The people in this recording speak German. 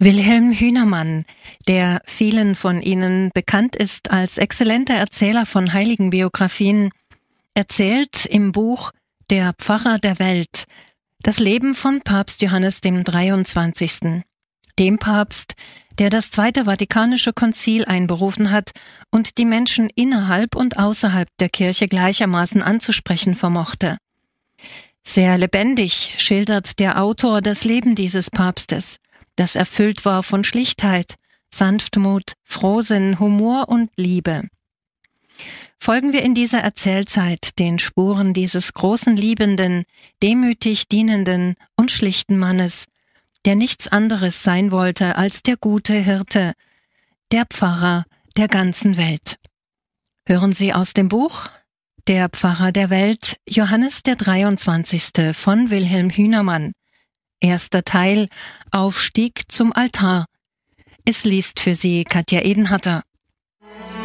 Wilhelm Hünermann, der vielen von Ihnen bekannt ist als exzellenter Erzähler von Heiligenbiografien, erzählt im Buch Der Pfarrer der Welt das Leben von Papst Johannes dem 23., dem Papst, der das Zweite Vatikanische Konzil einberufen hat und die Menschen innerhalb und außerhalb der Kirche gleichermaßen anzusprechen vermochte. Sehr lebendig schildert der Autor das Leben dieses Papstes, das erfüllt war von Schlichtheit, Sanftmut, Frohsinn, Humor und Liebe. Folgen wir in dieser Erzählzeit den Spuren dieses großen liebenden, demütig dienenden und schlichten Mannes, der nichts anderes sein wollte als der gute Hirte, der Pfarrer der ganzen Welt. Hören Sie aus dem Buch Der Pfarrer der Welt, Johannes der 23. von Wilhelm Hünermann. Erster Teil, Aufstieg zum Altar. Es liest für Sie Katja Edenhatter.